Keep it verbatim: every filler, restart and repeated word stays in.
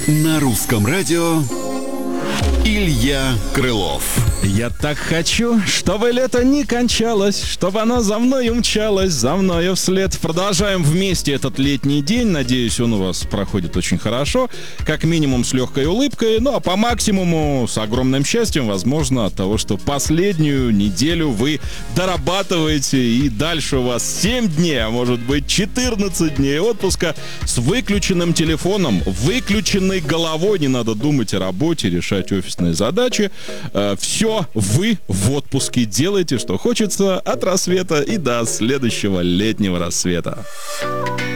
На русском радио Илья Крылов. Я так хочу, чтобы лето не кончалось, чтобы оно за мной умчалось, за мною вслед. Продолжаем вместе этот летний день. Надеюсь, он у вас проходит очень хорошо. Как минимум с легкой улыбкой, ну а по максимуму с огромным счастьем, возможно, от того, что последнюю неделю вы дорабатываете, и дальше у вас семь дней, а может быть четырнадцать дней отпуска с выключенным телефоном, выключенной головой. Не надо думать о работе, решать офисные задачи. Все вы в отпуске, делаете, что хочется, от рассвета и до следующего летнего рассвета.